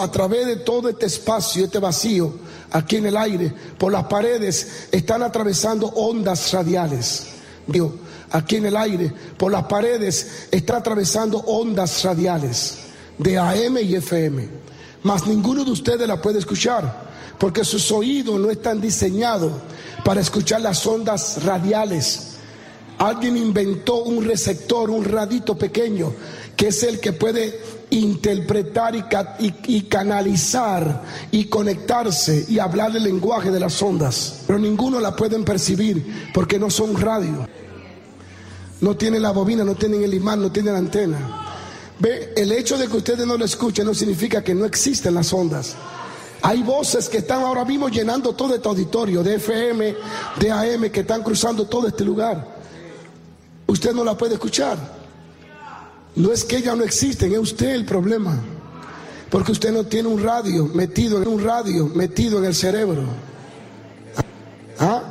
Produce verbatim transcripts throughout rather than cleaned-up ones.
A través de todo este espacio, este vacío, aquí en el aire, por las paredes, están atravesando ondas radiales. Digo, aquí en el aire, por las paredes, están atravesando ondas radiales de A M y F M. Mas ninguno de ustedes la puede escuchar, porque sus oídos no están diseñados para escuchar las ondas radiales. Alguien inventó un receptor, un radito pequeño, que es el que puede interpretar y, y, y canalizar y conectarse y hablar el lenguaje de las ondas, pero ninguno la pueden percibir porque no son radio, no tienen la bobina, no tienen el imán, no tienen la antena. Ve, el hecho de que ustedes no lo escuchen no significa que no existen las ondas. Hay voces que están ahora mismo llenando todo este auditorio de F M, de A M, que están cruzando todo este lugar. Usted no la puede escuchar. No es que ellas no existen, es usted el problema, porque usted no tiene un radio metido en un radio metido en el cerebro. ¿Ah?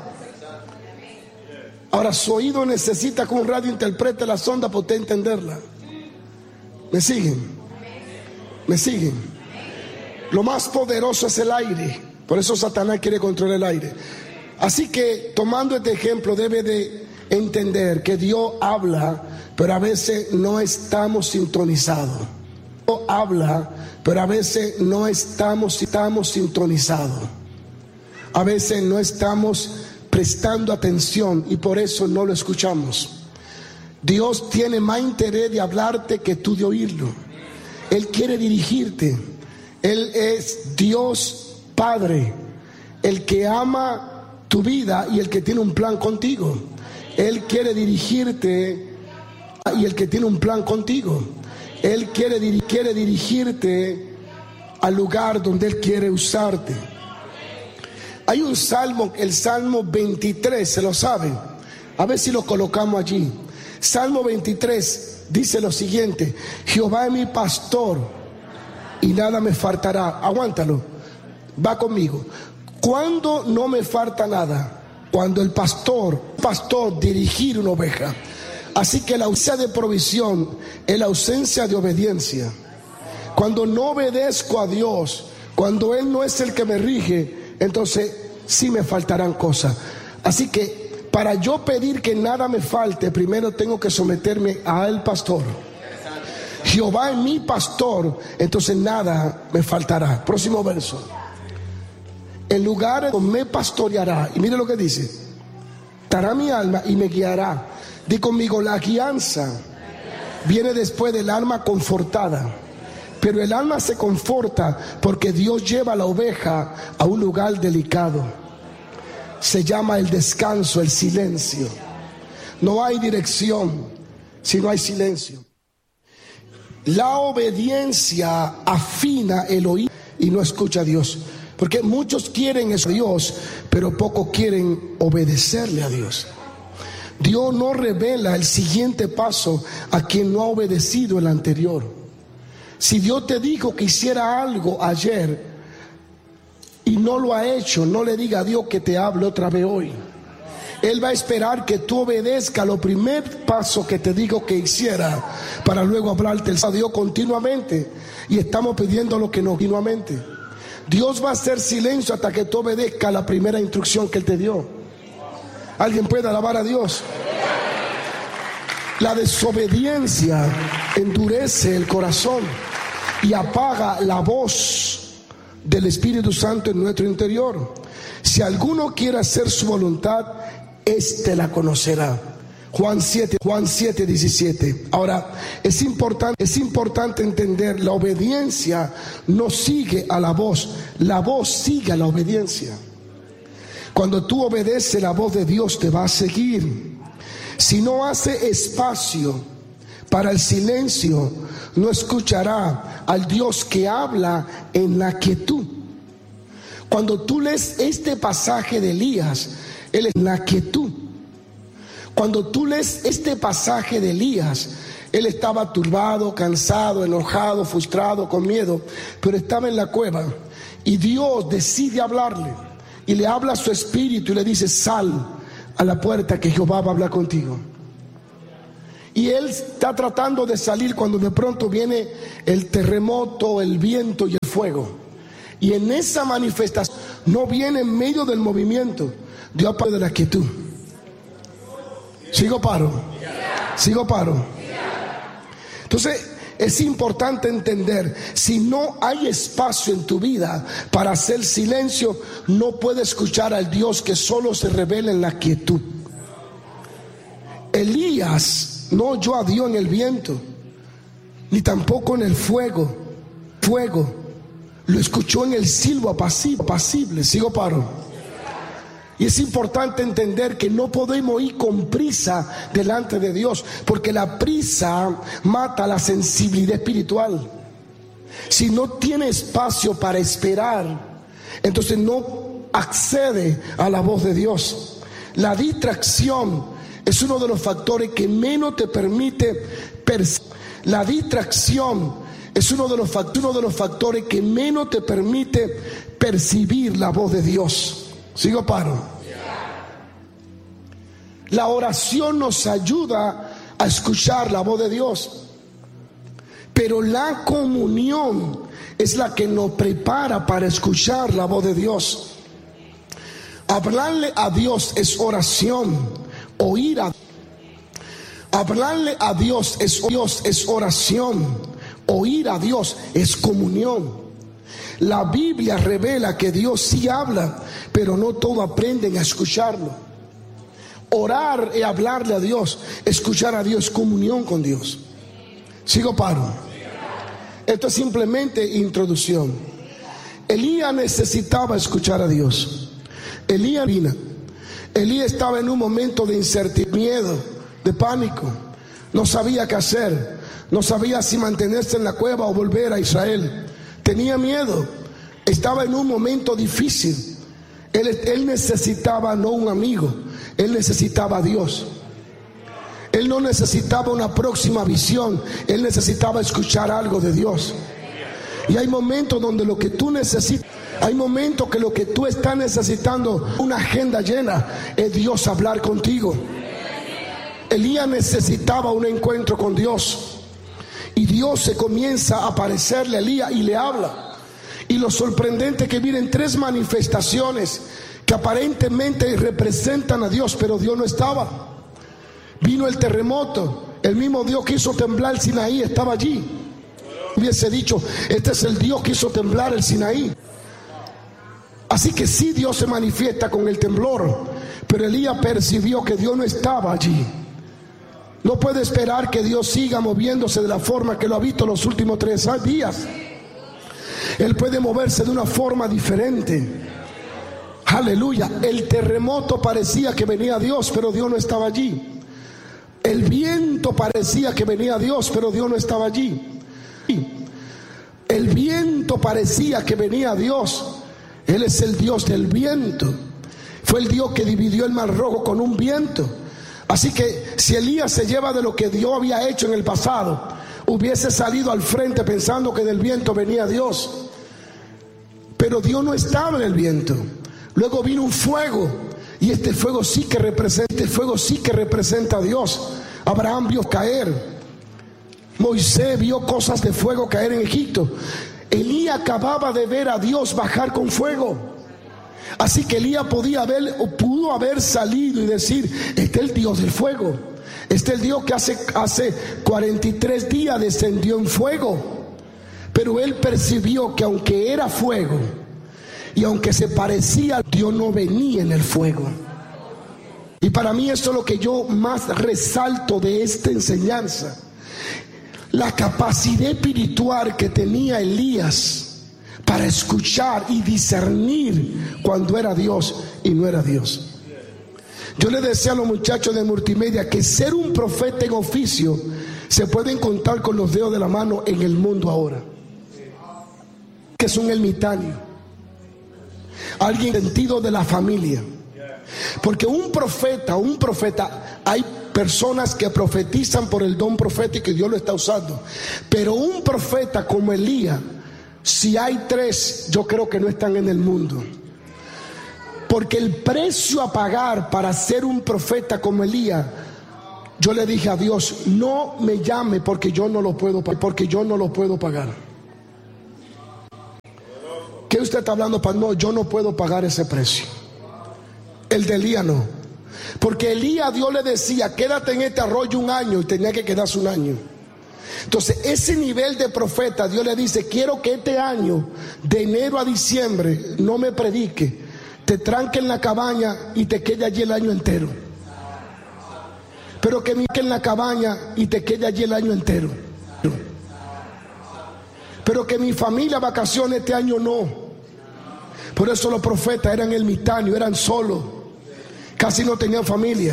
Ahora su oído necesita que un radio interprete las ondas para usted entenderla. ¿Me siguen? ¿Me siguen? Lo más poderoso es el aire, por eso Satanás quiere controlar el aire. Así que, tomando este ejemplo, debe de entender que Dios habla, pero a veces no estamos sintonizados. Dios habla, pero a veces no estamos, estamos sintonizados. A veces no estamos prestando atención y por eso no lo escuchamos. Dios tiene más interés de hablarte que tú de oírlo. Él quiere dirigirte. Él es Dios Padre, el que ama tu vida y el que tiene un plan contigo. Él quiere dirigirte y el que tiene un plan contigo. Él quiere, dir- quiere dirigirte al lugar donde Él quiere usarte. Hay un salmo, el Salmo veintitrés, ¿se lo saben? A ver si lo colocamos allí. Salmo veintitrés dice lo siguiente: Jehová es mi pastor y nada me faltará. Aguántalo, va conmigo. ¿Cuándo no me falta nada? Cuando el pastor, pastor dirigir una oveja. Así que la ausencia de provisión es la ausencia de obediencia. Cuando no obedezco a Dios, cuando Él no es el que me rige, entonces sí me faltarán cosas. Así que para yo pedir que nada me falte, primero tengo que someterme al pastor. Jehová es mi pastor, entonces nada me faltará. Próximo verso. En lugar de me pastoreará. Y mire lo que dice: estará mi alma y me guiará. Di conmigo, la guianza viene después del alma confortada. Pero el alma se conforta porque Dios lleva a la oveja a un lugar delicado. Se llama el descanso, el silencio. No hay dirección si no hay silencio. La obediencia afina el oído y no escucha a Dios. Porque muchos quieren eso a Dios, pero pocos quieren obedecerle a Dios. Dios no revela el siguiente paso a quien no ha obedecido el anterior. Si Dios te dijo que hiciera algo ayer y no lo ha hecho, no le diga a Dios que te hable otra vez hoy. Él va a esperar que tú obedezcas los primeros pasos que te digo que hiciera, para luego hablarte a Dios continuamente. Y estamos pidiendo lo que no continuamente. Dios va a hacer silencio hasta que tú obedezcas la primera instrucción que Él te dio. ¿Alguien puede alabar a Dios? La desobediencia endurece el corazón y apaga la voz del Espíritu Santo en nuestro interior. Si alguno quiere hacer su voluntad, éste la conocerá. Juan siete, Juan siete, diecisiete. Ahora, es importante, es importante entender, la obediencia no sigue a la voz, la voz sigue a la obediencia. Cuando tú obedeces, la voz de Dios te va a seguir. Si no hace espacio para el silencio, no escuchará al Dios que habla en la quietud. Cuando tú lees este pasaje de Elías, él es en la quietud. Cuando tú lees este pasaje de Elías, él estaba turbado, cansado, enojado, frustrado, con miedo, pero estaba en la cueva y Dios decide hablarle y le habla a su espíritu y le dice: sal a la puerta que Jehová va a hablar contigo. Y él está tratando de salir cuando de pronto viene el terremoto, el viento y el fuego. Y en esa manifestación no viene en medio del movimiento, Dios parte de la quietud. Sigo paro. Sigo paro. Entonces es importante entender, si no hay espacio en tu vida para hacer silencio, no puedes escuchar al Dios que solo se revela en la quietud. Elías no oyó a Dios en el viento, ni tampoco en el fuego. Fuego lo escuchó en el silbo apacible. apacible. Sigo paro. Y es importante entender que no podemos ir con prisa delante de Dios, porque la prisa mata la sensibilidad espiritual. Si no tiene espacio para esperar, entonces no accede a la voz de Dios. La distracción es uno de los factores que menos te permite percibir. La distracción es uno de los uno de los factores que menos te permite percibir la voz de Dios. Sigo paro. La oración nos ayuda a escuchar la voz de Dios, pero la comunión es la que nos prepara para escuchar la voz de Dios. Hablarle a Dios es oración. Oír a Hablarle a Dios es, Dios es oración. Oír a Dios es comunión. La Biblia revela que Dios sí habla, pero no todos aprenden a escucharlo. Orar y hablarle a Dios, escuchar a Dios, comunión con Dios. Sigo paro. Esto es simplemente introducción. Elías necesitaba escuchar a Dios. Elías vino. Elías estaba en un momento de incertidumbre, miedo, de pánico. No sabía qué hacer. No sabía si mantenerse en la cueva o volver a Israel. Tenía miedo. Estaba en un momento difícil. Él, él necesitaba no un amigo, él necesitaba a Dios. Él no necesitaba una próxima visión, él necesitaba escuchar algo de Dios. Y hay momentos donde lo que tú necesitas, hay momentos que lo que tú estás necesitando, una agenda llena, es Dios hablar contigo. Elías necesitaba un encuentro con Dios, y Dios se comienza a aparecerle a Elías y le habla. Y lo sorprendente es que vienen tres manifestaciones que aparentemente representan a Dios, pero Dios no estaba. Vino el terremoto, el mismo Dios que hizo temblar el Sinaí estaba allí. Hubiese dicho, este es el Dios que hizo temblar el Sinaí. Así que sí, Dios se manifiesta con el temblor, pero Elías percibió que Dios no estaba allí. No puede esperar que Dios siga moviéndose de la forma que lo ha visto los últimos tres días. Él puede moverse de una forma diferente. Aleluya. El terremoto parecía que venía Dios, pero Dios no estaba allí. El viento parecía que venía Dios, pero Dios no estaba allí. El viento parecía que venía Dios. Él es el Dios del viento. Fue el Dios que dividió el mar rojo con un viento. Así que si Elías se lleva de lo que Dios había hecho en el pasado, hubiese salido al frente pensando que del viento venía Dios. Pero Dios no estaba en el viento. Luego vino un fuego, y este fuego sí que representa, este fuego sí que representa a Dios. Abraham vio caer. Moisés vio cosas de fuego caer en Egipto. Elías acababa de ver a Dios bajar con fuego. Así que Elías podía haber, o pudo haber salido y decir, este es el Dios del fuego. Este es el Dios que hace, hace cuarenta y tres días descendió en fuego. Pero él percibió que aunque era fuego y aunque se parecía, Dios no venía en el fuego. Y para mí eso es lo que yo más resalto de esta enseñanza. La capacidad espiritual que tenía Elías para escuchar y discernir cuando era Dios y no era Dios. Yo le decía a los muchachos de multimedia que ser un profeta en oficio se pueden contar con los dedos de la mano en el mundo ahora. Que es un ermitaño, alguien sentido de la familia. Porque un profeta, un profeta, hay personas que profetizan por el don profético y Dios lo está usando. Pero un profeta como Elías, si hay tres, yo creo que no están en el mundo. Porque el precio a pagar para ser un profeta como Elías, yo le dije a Dios, no me llame porque yo no lo puedo, porque yo no lo puedo pagar. ¿Qué usted está hablando? Para no, yo no puedo pagar ese precio. El de Elías no. Porque Elías, Dios le decía, quédate en este arroyo un año, y tenía que quedarse un año. Entonces ese nivel de profeta, Dios le dice, quiero que este año, de enero a diciembre, no me predique, te tranque en la cabaña y te quede allí el año entero. Pero que me quede en la cabaña y te quede allí el año entero. Pero que mi familia vacacione este año no. Por eso los profetas eran ermitaños, eran solos, casi no tenían familia.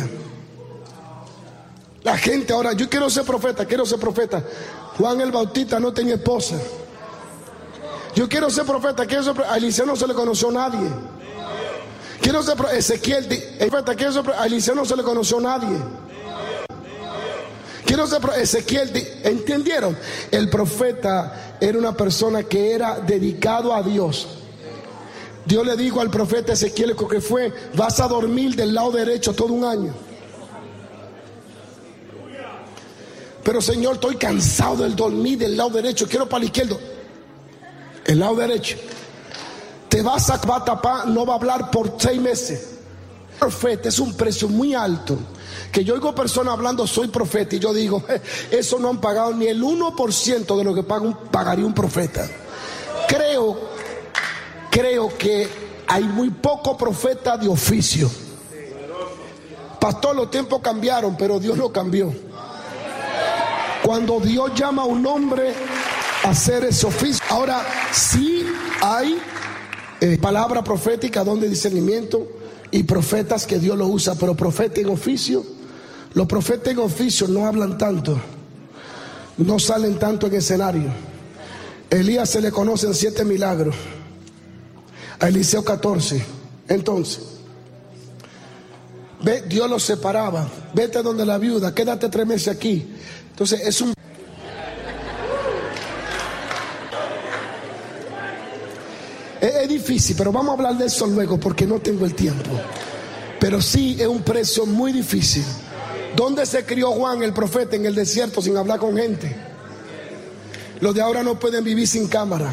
La gente ahora, yo quiero ser profeta, quiero ser profeta. Juan el Bautista no tenía esposa. Yo quiero ser profeta, quiero ser profeta. A Eliseo no se le conoció a nadie. Quiero ser profeta. Ezequiel, profeta, quiero ser profeta. A Eliseo no se le conoció a nadie. Quiero ser profeta. Ezequiel, ¿entendieron? El profeta era una persona que era dedicado a Dios. Dios le dijo al profeta Ezequiel que fue, vas a dormir del lado derecho todo un año. Pero Señor, estoy cansado del dormir del lado derecho, quiero para el izquierdo. El lado derecho. Te vas a, va a tapar, no va a hablar por seis meses. Profeta es un precio muy alto. Que yo oigo personas hablando, soy profeta, y yo digo, eso no han pagado ni el uno por ciento de lo que paga un, pagaría un profeta. Creo, creo que hay muy poco profeta de oficio. Pastor, los tiempos cambiaron, pero Dios lo cambió. Cuando Dios llama a un hombre a hacer ese oficio. Ahora sí hay eh, palabra profética, don de discernimiento, y profetas que Dios lo usa, pero profeta en oficio, los profetas en oficio no hablan tanto, no salen tanto en escenario. Elías se le conocen siete milagros, a Eliseo catorce. Entonces ve, Dios los separaba. Vete donde la viuda, quédate tres meses aquí. Entonces es un es, es difícil, pero vamos a hablar de eso luego porque no tengo el tiempo. Pero sí es un precio muy difícil. ¿Dónde se crió Juan el profeta? En el desierto, sin hablar con gente. Los de ahora no pueden vivir sin cámara.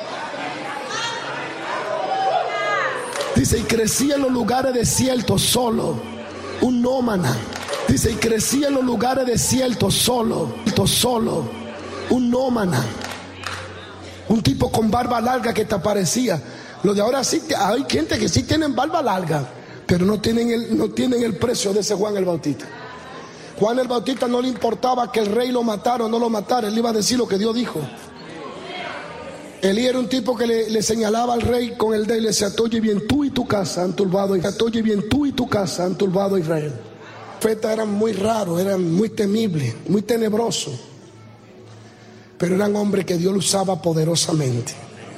Dice, y crecía en los lugares desiertos solo, un nómada. Dice, y crecía en los lugares desiertos solo, solo, un nómada. Un tipo con barba larga que te aparecía. Los de ahora sí, hay gente que sí tienen barba larga, pero no tienen el, no tienen el precio de ese Juan el Bautista. Juan el Bautista no le importaba que el rey lo matara o no lo matara, él iba a decir lo que Dios dijo. Elías era un tipo que le, le señalaba al rey con el dedo y le decía, oye bien, tú y tu casa han turbado Israel. Oye bien, tú y tu casa han turbado Israel. Los profetas eran muy raros, eran muy temibles, muy tenebrosos, pero eran hombres que Dios usaba poderosamente.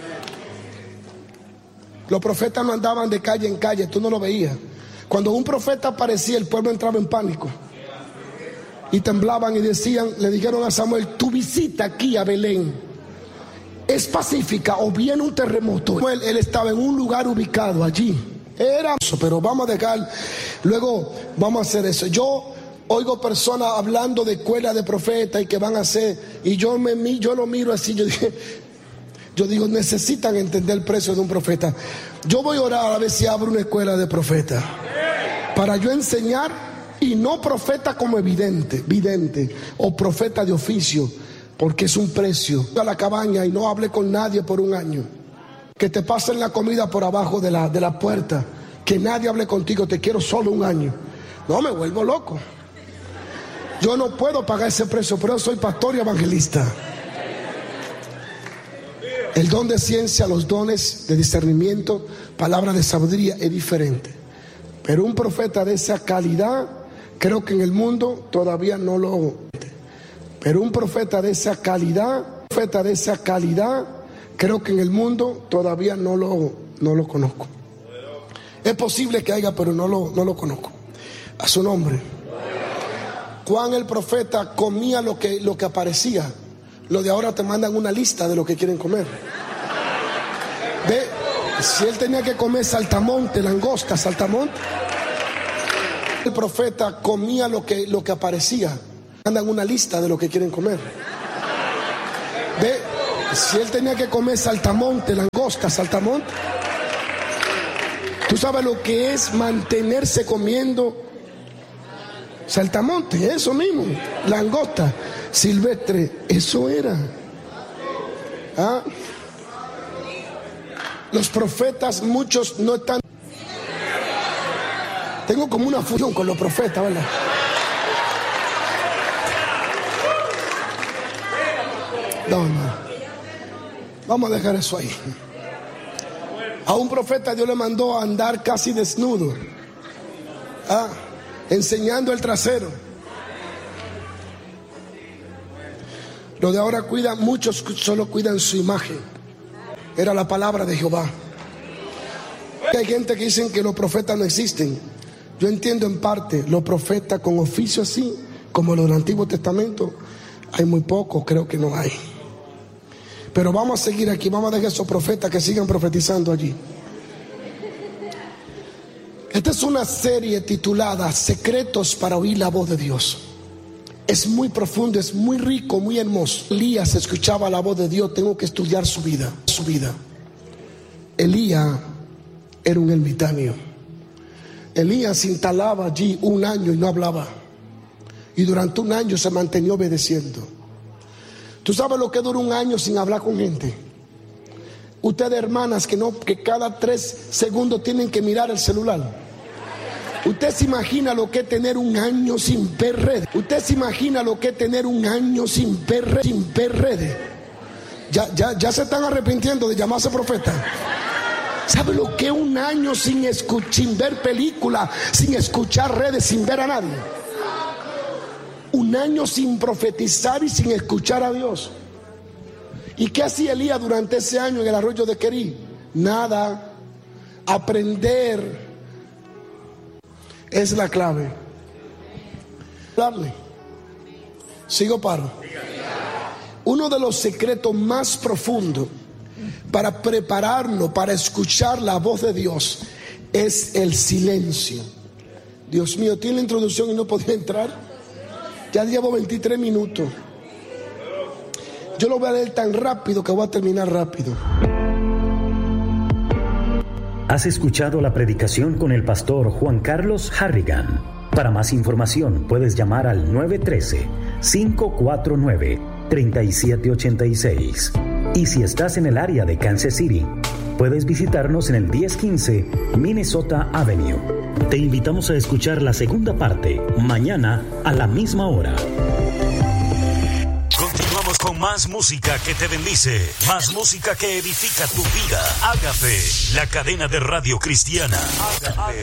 Los profetas no andaban de calle en calle, tú no lo veías. Cuando un profeta aparecía, el pueblo entraba en pánico y temblaban y decían, le dijeron a Samuel, tu visita aquí a Belén es pacífica o viene un terremoto. Él, él estaba en un lugar ubicado allí. Era eso, pero vamos a dejar, luego vamos a hacer eso. Yo oigo personas hablando de escuela de profetas y que van a hacer, y yo me yo lo miro así, yo dije, yo digo, necesitan entender el precio de un profeta. Yo voy a orar a ver si abro una escuela de profetas para yo enseñar, y no profeta como evidente, vidente o profeta de oficio, porque es un precio. A la cabaña y no hable con nadie por un año. Que te pasen la comida por abajo de la, de la puerta. Que nadie hable contigo, te quiero solo un año. No, me vuelvo loco. Yo no puedo pagar ese precio, pero soy pastor y evangelista. El don de ciencia, los dones de discernimiento, palabra de sabiduría es diferente. Pero un profeta de esa calidad, creo que en el mundo todavía no lo... Pero un profeta de esa calidad, profeta de esa calidad, creo que en el mundo todavía no lo, no lo conozco. Es posible que haya, pero no lo, no lo conozco. A su nombre. Juan el profeta comía lo que, lo que aparecía. Los de ahora te mandan una lista de lo que quieren comer. Ve, si él tenía que comer saltamonte, langosta, saltamonte. El profeta comía lo que, lo que aparecía. Mandan una lista de lo que quieren comer. Ve, Si él tenía que comer saltamonte, langosta, saltamonte. ¿Tú sabes lo que es mantenerse comiendo saltamonte? Eso mismo, langosta silvestre, eso era. ¿Ah? Los profetas, muchos no están. Tengo como una fusión con los profetas, ¿verdad? No, no. Vamos a dejar eso ahí. A un profeta Dios le mandó a andar casi desnudo, ¿ah? Enseñando el trasero. Lo de ahora cuidan, muchos solo cuidan su imagen. Era la palabra de Jehová. Hay gente que dicen que los profetas no existen. Yo entiendo en parte, los profetas con oficio así, como los del Antiguo Testamento, hay muy pocos, creo que no hay. Pero vamos a seguir aquí, vamos a dejar esos profetas que sigan profetizando allí. Esta es una serie titulada Secretos para oír la voz de Dios. Es muy profundo, es muy rico, muy hermoso. Elías escuchaba la voz de Dios. Tengo que estudiar su vida, su vida. Elías era un ermitaño. Elías se instalaba allí un año y no hablaba. Y durante un año se mantenía obedeciendo. ¿Tú sabes lo que dura un año sin hablar con gente? Ustedes, hermanas, que no, que cada tres segundos tienen que mirar el celular. Usted se imagina lo que es tener un año sin ver redes. Usted se imagina lo que es tener un año sin ver redes. Sin ver redes. Ya, ya, ya se están arrepintiendo de llamarse profeta. ¿Sabe lo que es un año sin, escu- sin ver películas, sin escuchar redes, sin ver a nadie? Un año sin profetizar y sin escuchar a Dios. ¿Y qué hacía Elías durante ese año en el arroyo de Querí? Nada. Aprender es la clave. Darle. Sigo paro. Uno de los secretos más profundos para prepararnos para escuchar la voz de Dios es el silencio. Dios mío, tiene la introducción y no podía entrar. Ya llevo veintitrés minutos. Yo lo voy a leer tan rápido que voy a terminar rápido. Has escuchado la predicación con el pastor Juan Carlos Harrigan. Para más información puedes llamar al nueve uno tres, cinco cuatro nueve, tres siete ocho seis. Y si estás en el área de Kansas City, puedes visitarnos en el diez quince Minnesota Avenue. Te invitamos a escuchar la segunda parte mañana a la misma hora. Continuamos con más música que te bendice, más música que edifica tu vida. Ágape, la cadena de radio cristiana. Ágape.